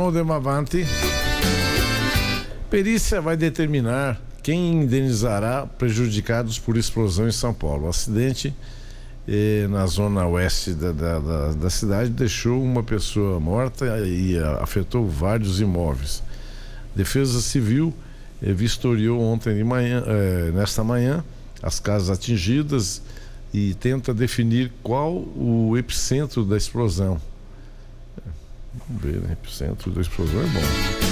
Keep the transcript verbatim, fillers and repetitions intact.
Tribunal de Mavante. Perícia vai determinar quem indenizará prejudicados por explosão em São Paulo. O acidente eh, na zona oeste da, da, da, da cidade deixou uma pessoa morta e a, afetou vários imóveis. Defesa Civil eh, vistoriou ontem de manhã, eh, nesta manhã, as casas atingidas e tenta definir qual o epicentro da explosão. Vamos ver, né? Epicentro da explosão é bom.